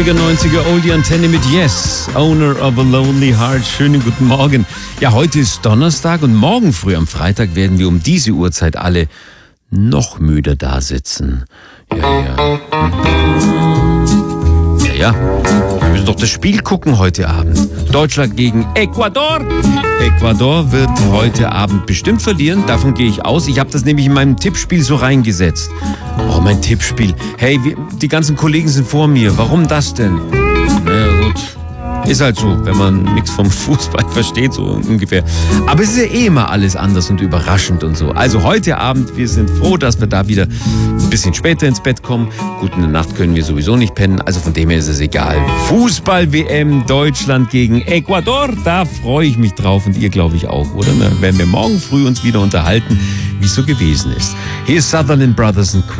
80er, 90er Oldie Antenne mit Yes, Owner of a Lonely Heart. Schönen guten Morgen. Ja, heute ist Donnerstag und morgen früh am Freitag werden wir um diese Uhrzeit alle noch müder da sitzen. Ja. Wir müssen doch das Spiel gucken heute Abend. Deutschland gegen Ecuador. Ecuador wird heute Abend bestimmt verlieren, davon gehe ich aus. Ich habe das nämlich in meinem Tippspiel so reingesetzt. Oh, mein Tippspiel. Hey, die ganzen Kollegen sind vor mir. Warum das denn? Na ja, gut. Ist halt so, wenn man nichts vom Fußball versteht, so ungefähr. Aber es ist ja eh immer alles anders und überraschend und so. Also heute Abend, wir sind froh, dass wir da wieder ein bisschen später ins Bett kommen. Gut, in der Nacht können wir sowieso nicht pennen, also von dem her ist es egal. Fußball-WM, Deutschland gegen Ecuador, da freue ich mich drauf und ihr glaube ich auch, oder? Dann werden wir morgen früh uns wieder unterhalten, wie es so gewesen ist. Hier ist Sutherland Brothers and